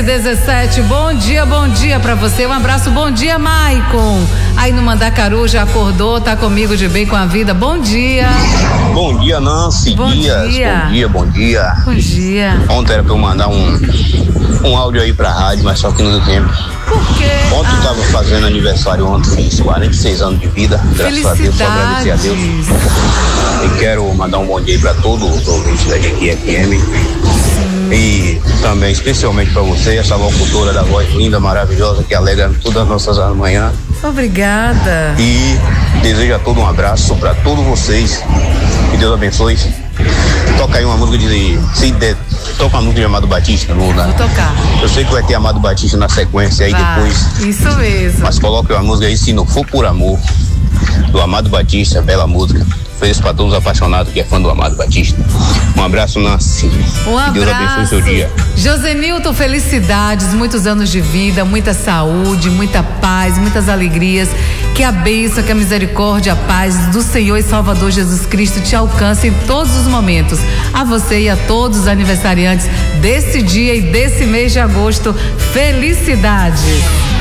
6h17, bom dia pra você, um abraço, bom dia, Maicon. Aí no Mandacaru já acordou, tá comigo de bem com a vida, bom dia. Bom dia, Nancy Bom Dias, dia. bom dia. Bom dia. Ontem era pra eu mandar um áudio aí pra rádio, mas só que não deu tempo. Por quê? Ontem eu tava fazendo aniversário ontem, fiz 46 anos de vida, graças a Deus, só agradecer a Deus. E quero mandar um bom dia aí pra todos os ouvintes da GQ FM. E também, especialmente pra você, essa locutora da voz linda, maravilhosa, que alegra todas as nossas manhãs. Obrigada. E desejo a todos um abraço pra todos vocês. Que Deus abençoe. Toca aí uma música toca uma música de Amado Batista, não dá? Vou tocar. Eu sei que vai ter Amado Batista na sequência aí depois. Isso mesmo. Mas coloque uma música aí, Se Não For Por Amor, do Amado Batista, bela música. Fez para todos os apaixonados que é fã do Amado Batista. Um abraço, Nancy. Um abraço. Que Deus abençoe o seu dia. Josenilton, felicidades, muitos anos de vida, muita saúde, muita paz, muitas alegrias. Que a bênção, que a misericórdia, a paz do Senhor e Salvador Jesus Cristo te alcance em todos os momentos. A você e a todos os aniversariantes desse dia e desse mês de agosto, felicidade.